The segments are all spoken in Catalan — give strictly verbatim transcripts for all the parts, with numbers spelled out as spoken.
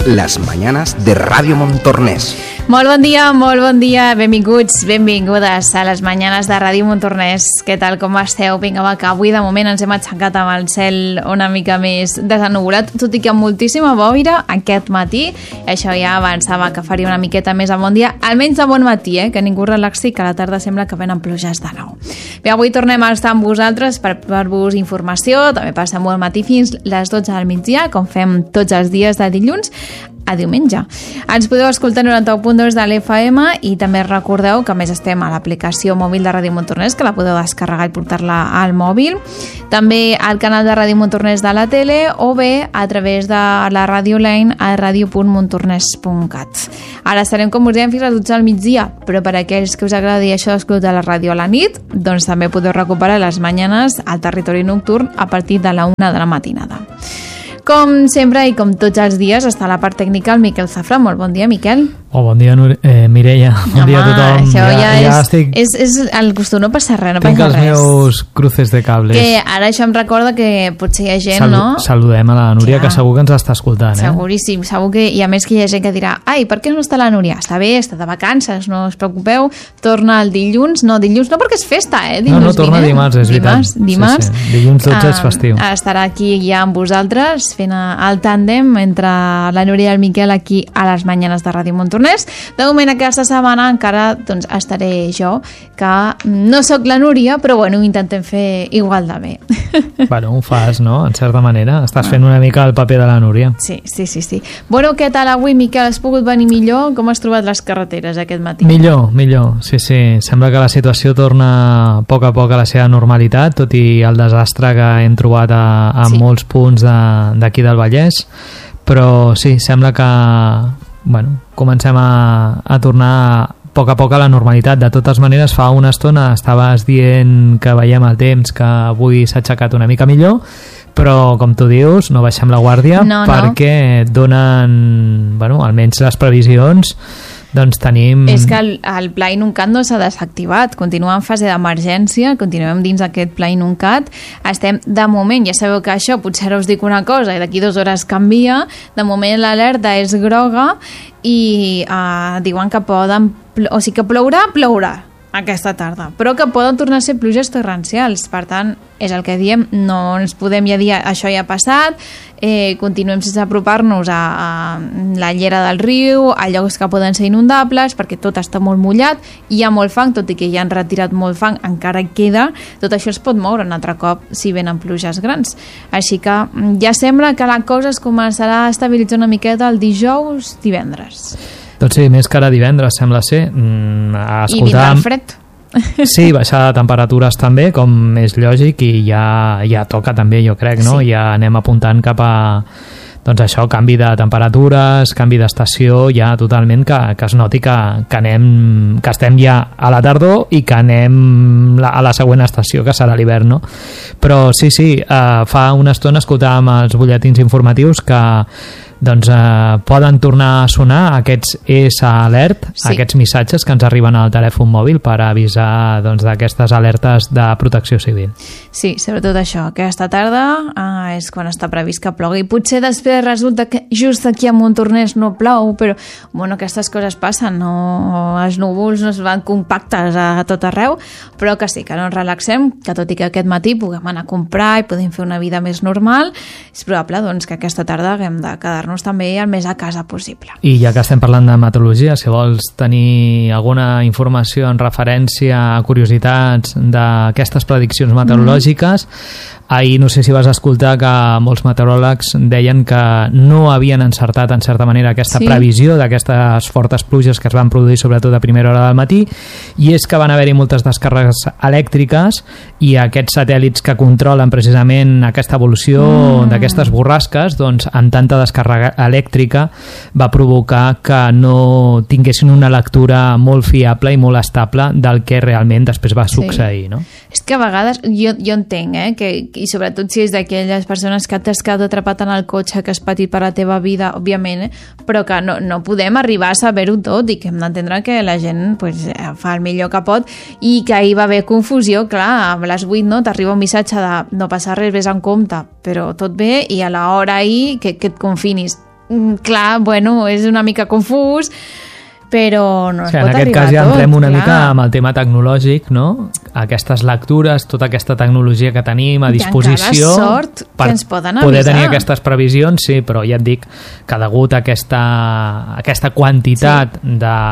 las mañanas de Ràdio Montornès. Molt bon dia, molt bon dia, benvinguts, benvingudes a les mañanes de Ràdio Montornès. Què tal, com esteu? Vinga, va, que avui de moment ens hem aixecat amb el cel una mica més desennubulat, tot i que amb moltíssima boira aquest matí. Això ja avançava que faria una miqueta més a bon dia, almenys de bon matí, eh? Que ningú relaxi, que a la tarda sembla que venen pluges de nou. Bé, avui tornem a estar amb vosaltres per donar-vos informació, també passem al matí fins les dotze del migdia, com fem tots els dies de dilluns a diumenge. Ens podeu escoltar noranta u punt dos de l'F M i també recordeu que a més estem a l'aplicació mòbil de Ràdio Montornès, que la podeu descarregar i portar-la al mòbil, també al canal de Ràdio Montornès de la tele o bé a través de la ràdio online a ràdio punt montornès punt cat. Ara estarem, com us dèiem, fins a les dotze del migdia, però per a aquells que us agradi això d'escoltar la ràdio a la nit, doncs també podeu recuperar les mañanes al territori nocturn a partir de la una de la matinada. Com sempre i com tots els dies està a la part tècnica el Miquel Zafra. Molt bon dia, Miquel. Oh, bon dia, Nur eh, Mireia. Bon Home, dia a tothom. Això ja, ja, ja és, estic... és, és el costum, no passa res, no Tinc passa els res. meus cruces de cables. Que ara això em recorda que potser hi ha gent, Salu no? Saludem a la Núria, Clar. que segur que ens està escoltant. Eh? Seguríssim, segur que... I a més que hi ha gent que dirà, ai, per què no està la Núria? Està bé, està de vacances, no us preocupeu, torna el dilluns, no, dilluns no perquè és festa, eh? Dilluns no, no, torna vinent. dimarts, és dimarts, veritat. Dimarts, sí, sí. Dilluns dotze uh, és festiu. Estarà aquí ja amb vosaltres fent el tàndem entre la Núria i el Miquel aquí a les mañanes de Ràdio Montornès. De moment aquesta setmana encara doncs, estaré jo, que no sóc la Núria, però bueno, ho intentem fer igual de bé. Bueno, ho fas, no? En certa manera. Estàs fent una mica el paper de la Núria. Sí, sí, sí, sí. Bueno, què tal avui, Miquel? Has pogut venir millor? Com has trobat les carreteres aquest matí? Millor, millor, sí, sí. Sembla que la situació torna a poc a poc a la seva normalitat, tot i el desastre que hem trobat a, a sí. molts punts d'aquí de, del Vallès, però sí, sembla que bueno, comencem a, a tornar a poc a poc a la normalitat. De totes maneres, fa una estona estaves dient que veiem el temps, que avui s'ha aixecat una mica millor, però com tu dius, no baixem la guàrdia, no, perquè no. donen, bueno, almenys les previsions, doncs tenim... És que el, el Pla Inuncat no s'ha desactivat, continua en fase d'emergència, continuem dins d'aquest Pla Inuncat, estem de moment, ja sabeu que això potser ara us dic una cosa i d'aquí dues hores canvia, de moment l'alerta és groga i uh, diuen que poden, o sigui que plourà, plourà aquesta tarda, però que poden tornar a ser pluges torrencials. Per tant, és el que diem, no ens podem ja dir això ja ha passat, eh, continuem sense apropar-nos a, a la llera del riu, a llocs que poden ser inundables, perquè tot està molt mullat, hi ha molt fang, tot i que ja han retirat molt fang, encara queda, tot això es pot moure un altre cop si venen pluges grans. Així que ja sembla que la cosa es començarà a estabilitzar una miqueta el dijous, divendres. Doncs sí, més que ara divendres, sembla ser. Mm, I vindrà el fred. Sí, baixar de temperatures també, com és lògic, i ja, ja toca també, jo crec, no? Sí. Ja anem apuntant cap a... doncs això, canvi de temperatures, canvi d'estació, ja totalment que, que es noti que, que, anem, que estem ja a la tardor i que anem la, a la següent estació, que serà l'hivern, no? Però sí, sí, eh, fa una estona escoltàvem els butlletins informatius que doncs eh, poden tornar a sonar aquests S alert, sí. aquests missatges que ens arriben al telèfon mòbil per avisar doncs, d'aquestes alertes de protecció civil. Sí, sobretot això, aquesta tarda eh, és quan està previst que plogui. Potser després resulta que just aquí a Montornès no plou, però bueno, aquestes coses passen, no? Els núvols no es van compactes a tot arreu, però que sí, que no ens relaxem, que tot i que aquest matí puguem anar a comprar i podem fer una vida més normal, és probable doncs, que aquesta tarda haguem de quedar-nos també el més a casa possible. I ja que estem parlant de meteorologia, si vols tenir alguna informació en referència a curiositats d'aquestes prediccions meteorològiques, mm. ahir no sé si vas escoltar que molts meteoròlegs deien que no havien encertat en certa manera aquesta sí. previsió d'aquestes fortes pluges que es van produir sobretot a primera hora del matí, i és que van haver-hi moltes descàrregues elèctriques i aquests satèl·lits que controlen precisament aquesta evolució mm. d'aquestes borrasques, doncs amb tanta descàrrega elèctrica va provocar que no tinguessin una lectura molt fiable i molt estable del que realment després va succeir, sí. no? És que a vegades, jo, jo entenc, eh, que, i sobretot si és d'aquelles persones que t'has quedat atrapat en el cotxe, que has patit per la teva vida, òbviament, eh, però que no, no podem arribar a saber-ho tot i que hem d'entendre que la gent pues, fa el millor que pot i que ahir va haver confusió, clar, a les vuit no, t'arriba un missatge de no passar res, vés en compte, però tot bé, i a l'hora ahir que, que et confinis. clar, bueno, és una mica confús, però no es sí, pot arribar a tot. En aquest cas ja entrem una clar. mica amb el tema tecnològic, no? Aquestes lectures, tota aquesta tecnologia que tenim a disposició sort per que ens poden poder avisar. tenir aquestes previsions, sí, però ja et dic que degut a aquesta, aquesta quantitat sí. de,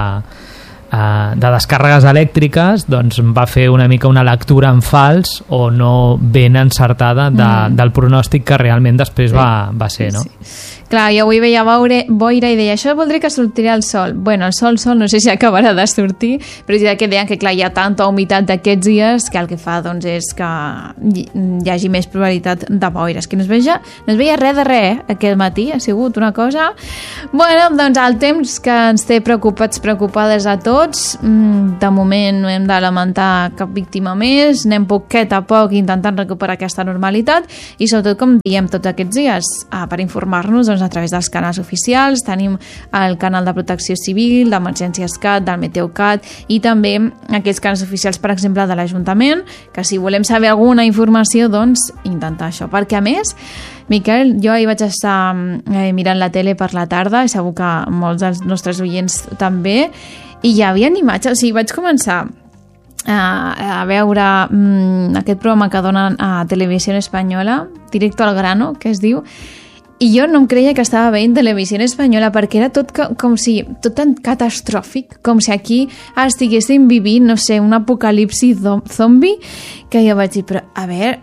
uh, de descàrregues elèctriques, doncs va fer una mica una lectura en fals o no ben encertada de, mm. del pronòstic que realment després sí. va, va ser, no? Sí. Clar, jo avui veia boire, boira i deia, això voldria que sortirà el sol. Bueno, el sol, sol, no sé si acabarà de sortir, però ja que deien que clar, hi ha tanta humitat d'aquests dies que el que fa doncs, és que hi, hi hagi més probabilitat de boires. Que no es veia, no es veia res de res, eh? Aquest matí ha sigut una cosa... Bueno, doncs el temps que ens té preocupats, preocupades a tots, de moment no hem de lamentar cap víctima més, anem poquet a poc intentant recuperar aquesta normalitat i sobretot, com diem tots aquests dies, per informar-nos doncs, a través dels canals oficials, tenim el canal de Protecció Civil, d'Emergències Cat, del Meteocat i també aquests canals oficials, per exemple, de l'Ajuntament, que si volem saber alguna informació, doncs intentar això. Perquè a més, Miquel, jo ahir vaig estar eh, mirant la tele per la tarda i segur que molts dels nostres oients també, i hi havia imatges, o sigui, vaig començar a, a veure mm, aquest programa que donen a Televisió Espanyola, Directo al Grano, que es diu, i jo no em creia que estava veient Televisió Espanyola perquè era tot com, com si, tot tan catastròfic, com si aquí estiguéssim vivint, no sé, un apocalipsi zombi, que jo vaig dir, però a veure,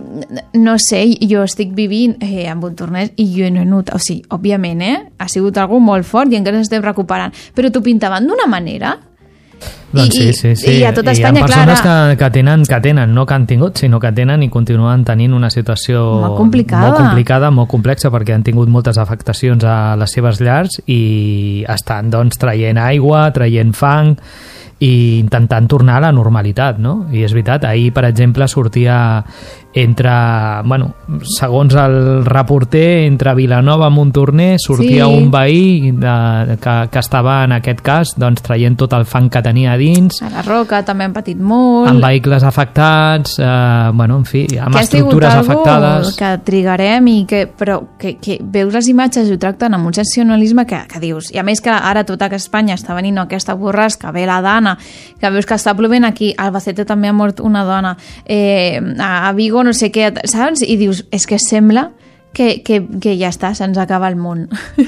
no sé, jo estic vivint eh, amb un torneig i jo no he notat, o sigui, òbviament, eh, ha sigut algo molt fort i encara estem recuperant, però t'ho pintaven d'una manera... Doncs sí, sí, sí. I a tot Espanya, hi ha persones clar, que, que, tenen, que tenen, no que han tingut, sinó que tenen i continuen tenint una situació molt complicada, molt, complicada, molt complexa, perquè han tingut moltes afectacions a les seves llars i estan doncs traient aigua, traient fang i intentant tornar a la normalitat, no? I és veritat, ahir, per exemple, sortia entre, bueno, segons el reporter, entre Vilanova i Montornès sortia sí. un veí de, que, que estava, en aquest cas, doncs traient tot el fang que tenia a dins. A la Roca també han patit molt. Amb vehicles afectats, eh, bueno, en fi, amb que estructures afectades. Que trigarem i que, però que, que veus les imatges i ho tracten amb un sensacionalisme que, que dius, i a més que ara tota Espanya està venint aquesta borrasca, ve la Dana, que veus que està plovent aquí, a Albacete també ha mort una dona, eh, a Vigo no sé què, saps? I dius, és que sembla que, que, que ja està, se'ns acaba el món.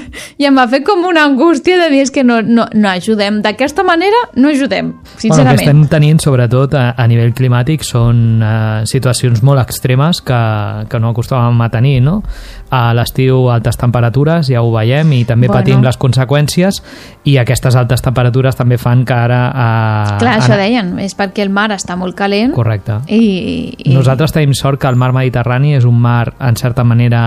I em va fer com una angústia de dir que no, no, no ajudem. D'aquesta manera no ajudem, sincerament. Bueno, el que estem tenint, sobretot, a, a nivell climàtic, són uh, situacions molt extremes que, que no acostumàvem a tenir, no? A l'estiu, altes temperatures, ja ho veiem, i també bueno. patim les conseqüències, i aquestes altes temperatures també fan que ara... Uh, Clar, això ara... deien, és perquè el mar està molt calent. Correcte. I, i... Nosaltres tenim sort que el mar Mediterrani és un mar, en certa manera,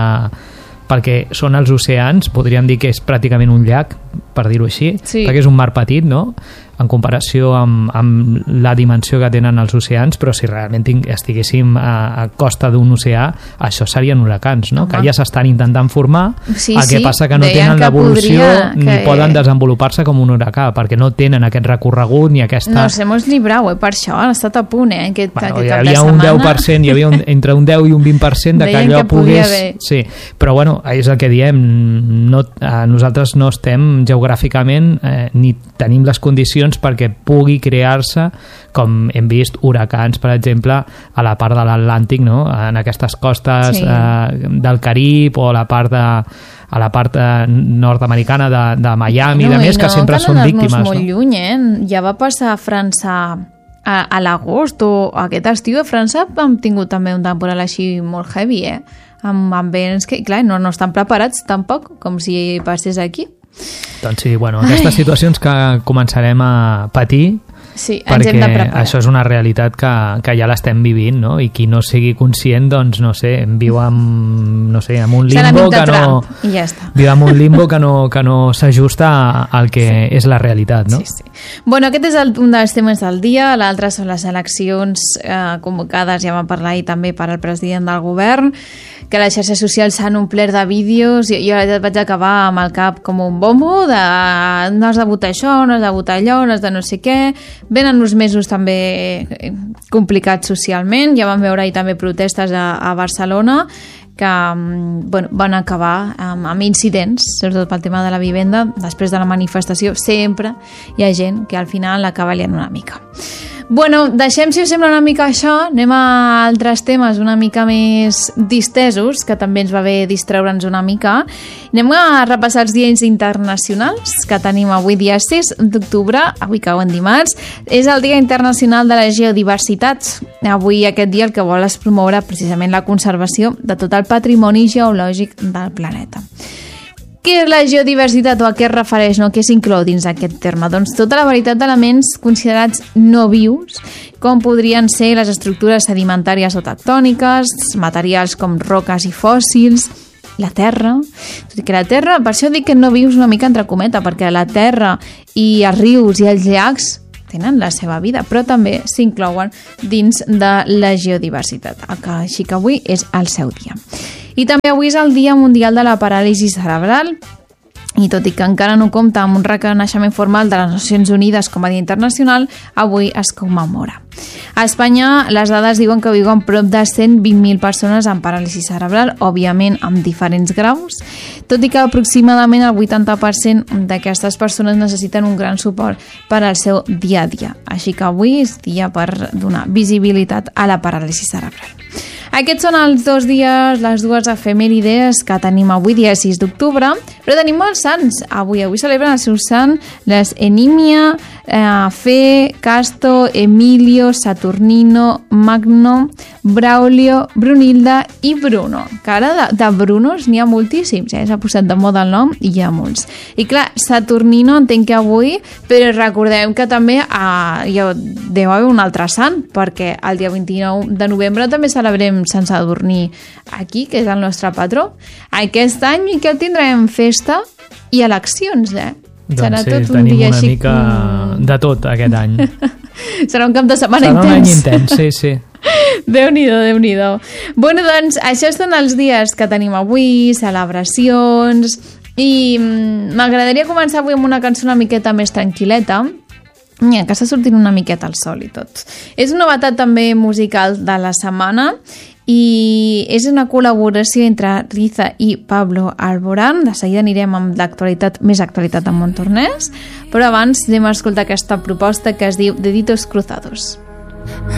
perquè són els oceans, podríem dir que és pràcticament un llac, per dir-ho així, sí. perquè és un mar petit, no?, en comparació amb, amb la dimensió que tenen els oceans, però si realment tinc, estiguéssim a, a costa d'un oceà, això serien huracans, no? Home. Que ja s'estan intentant formar, sí, el que sí. passa que no Deien tenen l'evolució podria, ni que... poden desenvolupar-se com un huracà, perquè no tenen aquest recorregut ni aquesta... No hemos librado, eh, per això han estat a punt, eh, aquest, bueno, aquest hi cap havia de un setmana. deu per cent, hi havia un, entre un deu i un vint per cent de que allò que pogués... Haver. Sí, però bueno, és el que diem, no, eh, nosaltres no estem geogràficament eh, ni tenim les condicions perquè pugui crear-se, com hem vist huracans, per exemple, a la part de l'Atlàntic, no? En aquestes costes sí. eh, del Carib o la part de a la part eh, nord-americana de, de Miami, no, i de més, no, que sempre són víctimes. Molt no? lluny, eh? Ja va passar a França a, a l'agost o aquest estiu a França hem tingut també un temporal així molt heavy, eh? Amb, amb vents que, clar, no, no estan preparats tampoc, com si passés aquí. Doncs sí, bueno, aquestes Ai. situacions que començarem a patir, sí, ens hem de preparar. Això és una realitat que, que ja l'estem vivint, no? I qui no sigui conscient, doncs, no sé, viu amb, no sé, amb un limbo que no... I ja està. Viu amb un limbo que no, que no s'ajusta al que sí. és la realitat, no? Sí, sí. Bueno, aquest és el, un dels temes del dia, l'altre són les eleccions eh, convocades, ja vam parlar ahir també per al president del govern, que les xarxes socials s'han omplert de vídeos, i jo vaig acabar amb el cap com un bombo de no has de votar això, no has de votar allò, no has de no sé què. Venen uns mesos també complicats socialment, ja vam veure ahir també protestes a, a Barcelona, que bueno, van acabar amb, amb incidents, sobretot pel tema de la vivenda. Després de la manifestació sempre hi ha gent que al final acaba liant una mica. Bueno, deixem, si us sembla, una mica això, anem a altres temes una mica més distesos, que també ens va bé distreure'ns una mica. Anem a repassar els dies internacionals que tenim avui, dia sis d'octubre, avui cau en dimarts. És el Dia Internacional de la Geodiversitat. Avui aquest dia el que vol és promoure precisament la conservació de tot el patrimoni geològic del planeta. Què és la geodiversitat o a què es refereix, no? Què s'inclou dins aquest terme? Doncs tota la varietat d'elements considerats no vius, com podrien ser les estructures sedimentàries o tectòniques, materials com roques i fòssils, la terra. Tot i que la terra, per això dic que no vius una mica entre cometa, perquè la terra i els rius i els llacs tenen la seva vida, però també s'inclouen dins de la geodiversitat, així que avui és el seu dia. I també avui és el Dia Mundial de la Paràlisi Cerebral, i tot i que encara no compta amb un reconeixement formal de les Nacions Unides com a Dia Internacional, avui es commemora. A Espanya, les dades diuen que viuen prop de cent vint mil persones amb paràlisi cerebral, òbviament amb diferents graus, tot i que aproximadament el vuitanta per cent d'aquestes persones necessiten un gran suport per al seu dia a dia. Així que avui és dia per donar visibilitat a la paràlisi cerebral. Aquests són els dos dies, les dues efemèrides que tenim avui, dia sis d'octubre, però tenim molts sants. Avui avui celebren el seu sant les Enímia, eh, Fe, Casto, Emilio, Saturnino, Magno, Braulio, Brunilda i Bruno. Que ara de, de Brunos n'hi ha moltíssims, eh? S'ha posat de moda el nom i hi ha molts. I clar, Saturnino entenc que avui, però recordem que també eh, hi deu haver un altre sant, perquè el dia vint-i-nou de novembre també celebrem Sant Sadurní aquí, que és el nostre patró. Aquest any que tindrem festa i eleccions, eh? Doncs serà sí, tot un tenim dia una així... mica de tot aquest any. Serà un cap de setmana serà intens. un any intens, sí, sí. Déu-n'hi-do, Déu-n'hi-do. Bueno, doncs, això són els dies que tenim avui, celebracions, i m'agradaria començar avui amb una cançó una miqueta més tranquil·leta, que està sortint una miqueta al sol i tot. És una novetat també musical de la setmana i és una col·laboració entre Riza i Pablo Alborán. De seguida anirem amb l'actualitat, més actualitat en Montornès, però abans anem a escoltar aquesta proposta que es diu Deditos Cruzados.